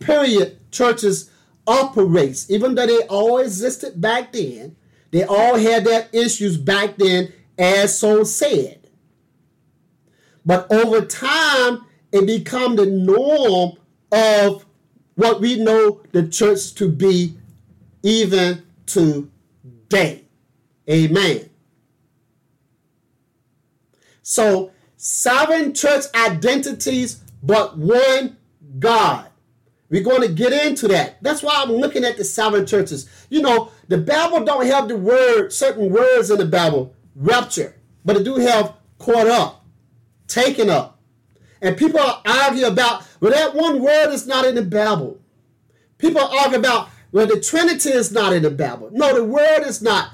period churches operates. Even though they all existed back then, they all had their issues back then, as so said. But over time, it became the norm of what we know the church to be even today. Amen. So, 7 church identities, but one God. We're going to get into that. That's why I'm looking at the 7 churches. You know, the Bible don't have the word, certain words in the Bible, rapture, but it do have caught up, taken up. And people argue about, well, that one word is not in the Bible. People argue about, well, the Trinity is not in the Bible. No, the word is not.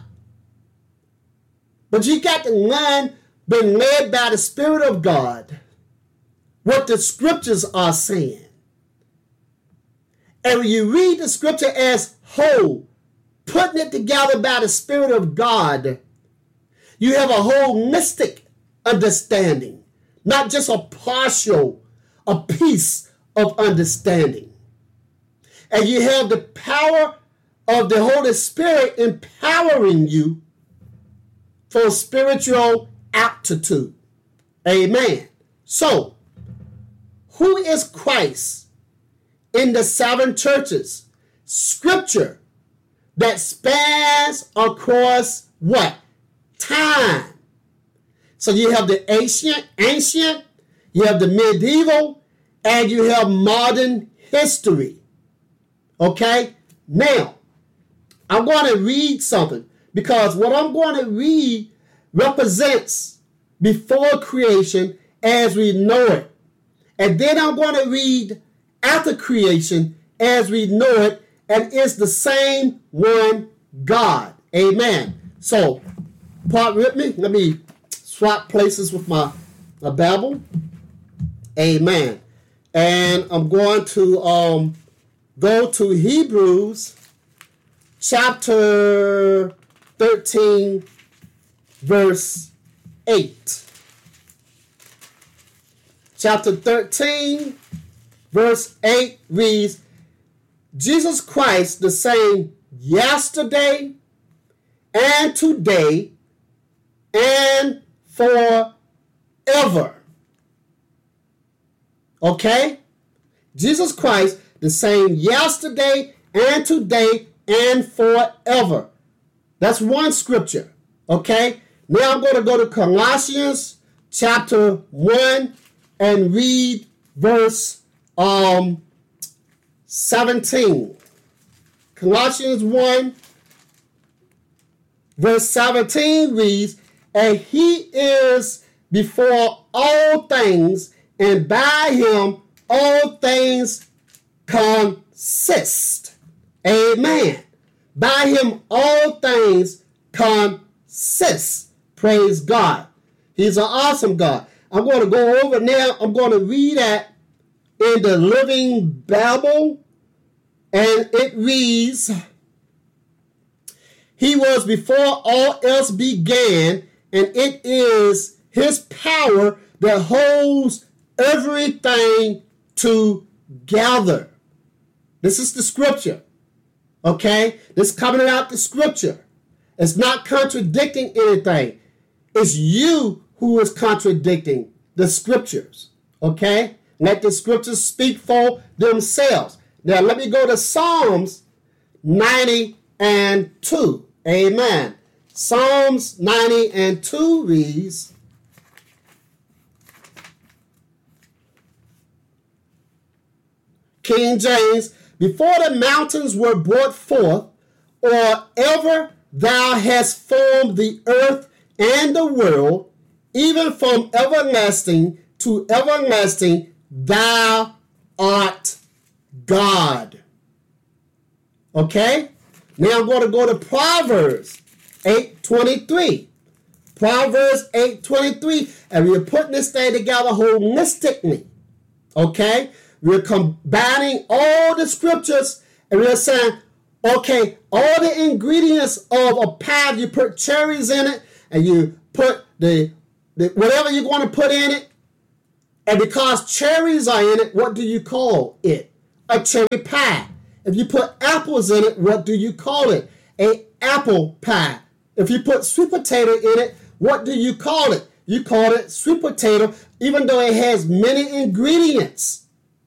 But you got to learn, being led by the Spirit of God, what the scriptures are saying. And when you read the scripture as whole, putting it together by the Spirit of God, you have a holistic understanding, not just a partial, a piece of understanding. And you have the power of the Holy Spirit empowering you for spiritual aptitude. Amen. So, who is Christ in the 7 churches? Scripture that spans across what? Time. So you have the ancient, you have the medieval, and you have modern history. Okay? Now, I'm going to read something, because what I'm going to read represents before creation as we know it. And then I'm going to read after creation as we know it, and it's the same one God. Amen. So, part with me. Let me swap places with my Bible. Amen. And I'm going to go to Hebrews chapter 13, verse 8. Chapter 13, verse 8 reads, Jesus Christ the same yesterday and today and forever. Okay? Jesus Christ the same yesterday and today and forever. That's one scripture. Okay? Now I'm going to go to Colossians chapter 1 and read verse 17. Colossians 1 verse 17 reads, and he is before all things, and by him all things consist. Amen. By him all things consist. Praise God. He's an awesome God. I'm going to go over now. I'm going to read that in the Living Bible. And it reads, he was before all else began, and it is his power that holds everything together. This is the scripture. Okay? This coming out the scripture. It's not contradicting anything. It's you who is contradicting the scriptures. Okay? Let the scriptures speak for themselves. Now, let me go to Psalms 90 and 2. Amen. Psalms 90 and 2 reads, King James, before the mountains were brought forth, or ever thou hast formed the earth and the world, even from everlasting to everlasting, thou art God. Okay? Now I'm going to go to Proverbs 8:23. Proverbs 8:23. And we're putting this thing together holistically. Okay? We're combining all the scriptures and we're saying, okay, all the ingredients of a pie, you put cherries in it and you put the whatever you want to put in it. And because cherries are in it, what do you call it? a cherry pie? If you put apples in it, what do you call it? A apple pie. If you put sweet potato in it, what do you call it? You call it sweet potato, even though it has many ingredients.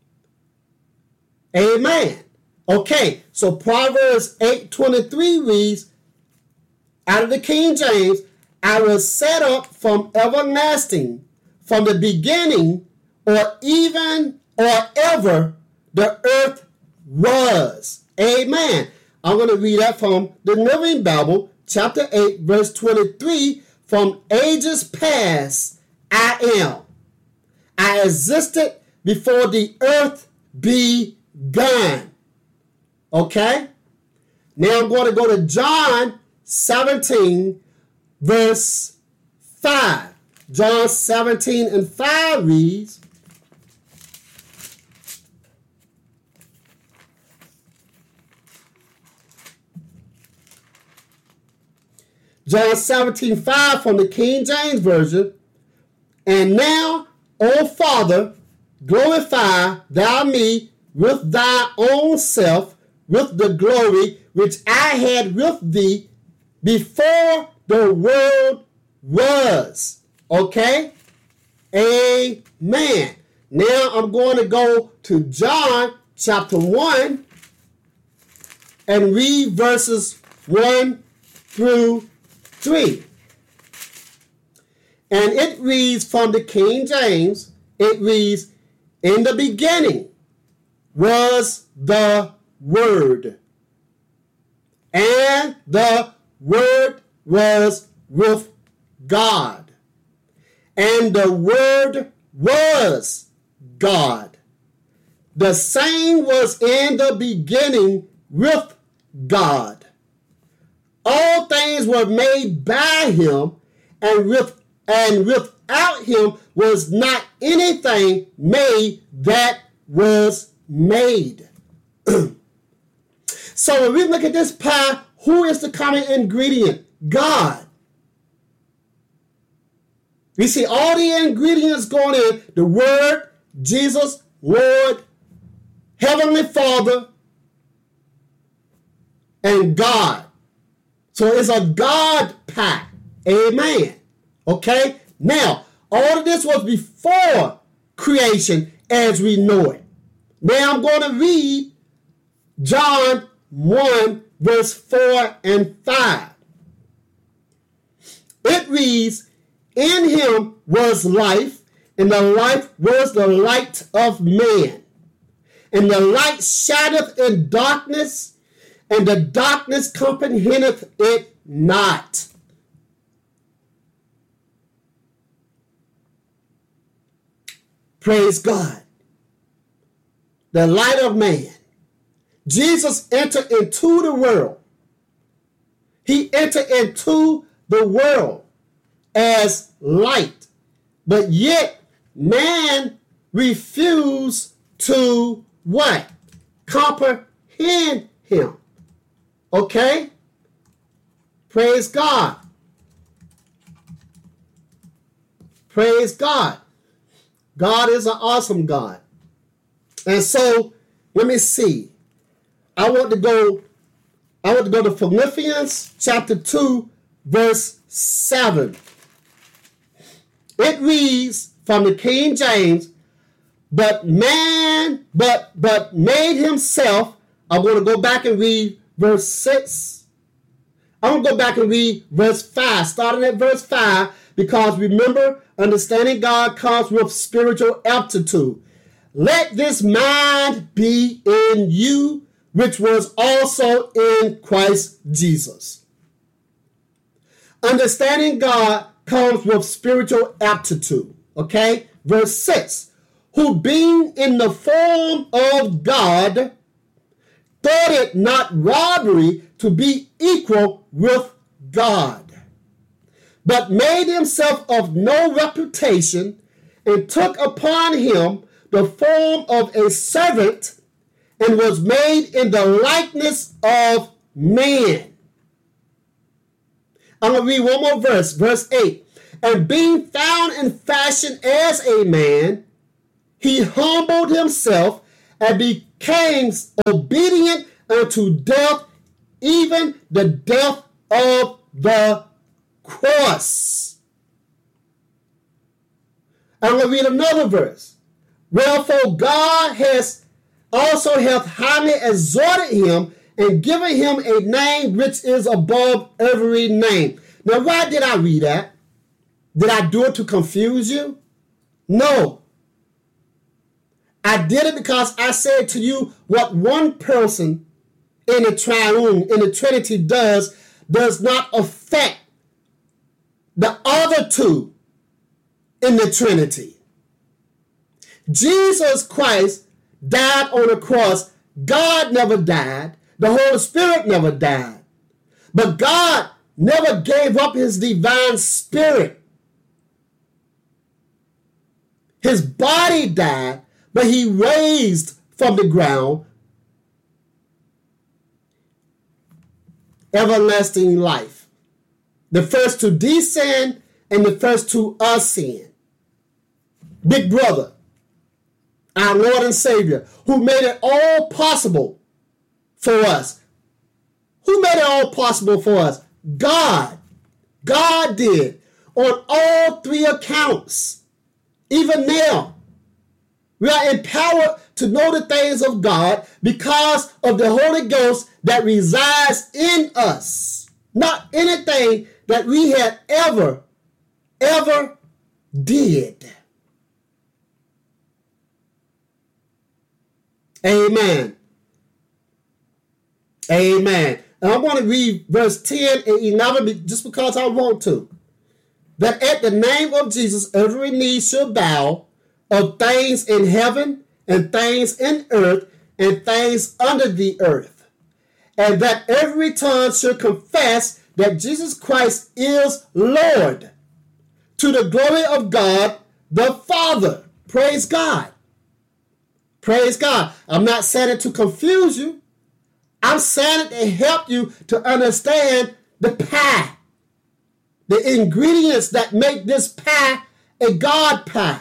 Amen. Okay, so Proverbs 8:23 reads, out of the King James, I was set up from everlasting, from the beginning, or even or ever the earth was. Amen. I'm going to read that from the Living Bible, chapter 8, verse 23. From ages past, I am. I existed before the earth began. Okay? Now I'm going to go to John 17, verse 5. John 17 and 5 reads, John 17:5 from the King James Version. And now, O Father, glorify thou me with thy own self, with the glory which I had with thee before the world was. Okay? Amen. Now I'm going to go to John chapter 1 and read verses 1 through 3. And it reads from the King James, it reads, in the beginning was the Word, and the Word was with God, and the Word was God. The same was in the beginning with God. All things were made by him, and without him was not anything made that was made. So when we look at this pie, who is the common ingredient? God. We see all the ingredients going in: the Word, Jesus, Lord, Heavenly Father, and God. So it's a God pie. Amen. Okay? Now, all of this was before creation as we know it. Now I'm going to read John 1, verse 4 and 5. It reads, in him was life, and the life was the light of man. And the light shineth in darkness, and the darkness comprehendeth it not. Praise God. The light of man. Jesus entered into the world. He entered into the world as light. But yet, man refused to what? Comprehend him. Okay? Praise God. Praise God. God is an awesome God. And so, let me see. I want to go to Philippians chapter 2, verse 7. It reads from the King James, but made himself. I'm going to go back and read verse 6. I'm going to go back and read verse 5, starting at verse 5, because remember, understanding God comes with spiritual aptitude. Let this mind be in you, which was also in Christ Jesus. Understanding God comes with spiritual aptitude. Okay? Verse 6. Who being in the form of God, thought it not robbery to be equal with God, but made himself of no reputation, and took upon him the form of a servant, and was made in the likeness of man. I'm going to read one more verse, verse 8. And being found in fashion as a man, he humbled himself and became obedient unto death, even the death of the cross. I'm going to read another verse. Wherefore God has also hath highly exalted him and given him a name which is above every name. Now, why did I read that? Did I do it to confuse you? No. I did it because I said to you what one person in the triune, in the Trinity does not affect the other two in the Trinity. Jesus Christ died on the cross. God never died. The Holy Spirit never died. But God never gave up his divine spirit. His body died, but he raised from the ground everlasting life. The first to descend and the first to ascend. Big brother, our Lord and Savior, who made it all possible for us. Who made it all possible for us? God. God did on all three accounts. Even now, we are empowered to know the things of God because of the Holy Ghost that resides in us. Not anything that we had ever did. Amen. Amen. And I want to read verse 10 and 11 just because I want to. That at the name of Jesus, every knee shall bow, of things in heaven and things in earth and things under the earth. And that every tongue shall confess that Jesus Christ is Lord, to the glory of God the Father. Praise God. Praise God. I'm not saying it to confuse you. I'm saying it to help you to understand the pie. The ingredients that make this pie a God pie.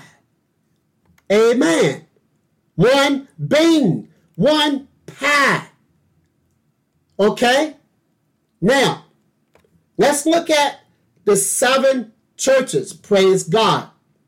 Amen. One bean, one pie. Okay? Now, let's look at the 7 churches. Praise God.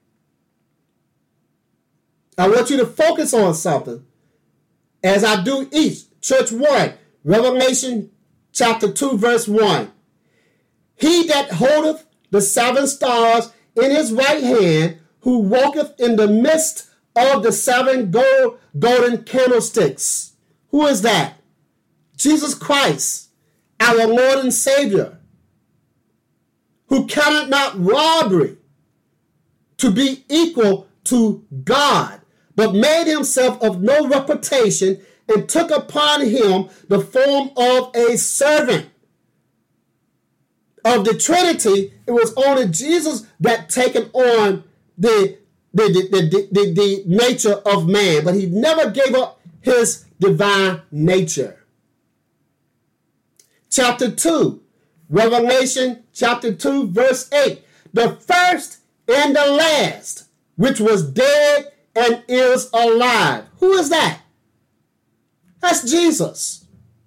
I want you to focus on something as I do each. Church 1, Revelation chapter 2, verse 1. He that holdeth the 7 stars in his right hand, who walketh in the midst of the 7 golden candlesticks. Who is that? Jesus Christ, our Lord and Savior, who counted not robbery to be equal to God, but made himself of no reputation, and took upon him the form of a servant. Of the Trinity, it was only Jesus that taken on the nature of man, but he never gave up his divine nature. Chapter 2, Revelation chapter 2, verse 8. The first and the last, which was dead and is alive. Who is that? That's Jesus.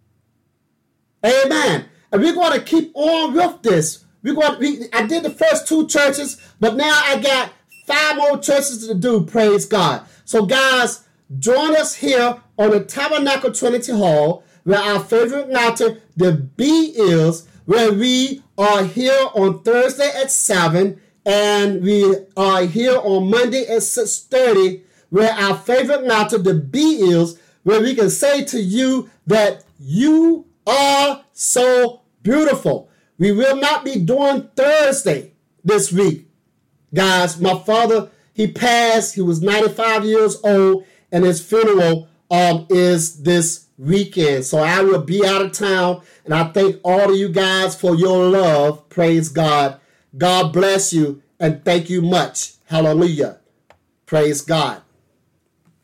Amen. And we're going to keep on with this. I did the first 2 churches, but now I got 5 more churches to do, praise God. So guys, join us here on the Tabernacle Trinity Hall, where our favorite matter, the B is, where we are here on Thursday at 7, and we are here on Monday at 6:30, where our favorite matter, the B is, where we can say to you that you are so beautiful. We will not be doing Thursday this week. Guys, my father, he passed. He was 95 years old, and his funeral is this weekend. So I will be out of town, and I thank all of you guys for your love. Praise God. God bless you, and thank you much. Hallelujah. Praise God.